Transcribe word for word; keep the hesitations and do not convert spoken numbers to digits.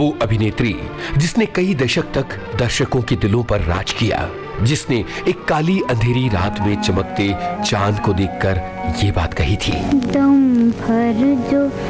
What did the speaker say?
वो अभिनेत्री जिसने कई दशक तक दर्शकों के दिलों पर राज किया, जिसने एक काली अंधेरी रात में चमकते चांद को देखकर ये बात कही थी, दम भर जो